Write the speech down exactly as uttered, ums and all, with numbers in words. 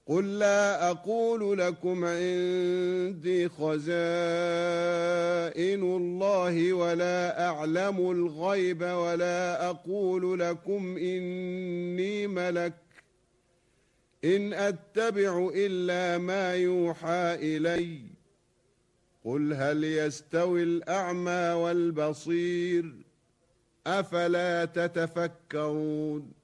قل لا أقول لكم عندي خزائن الله ولا أعلم الغيب ولا أقول لكم إني ملك إن أتبع إلا ما يوحى إلي قل هل يستوي الأعمى والبصير أفلا تتفكرون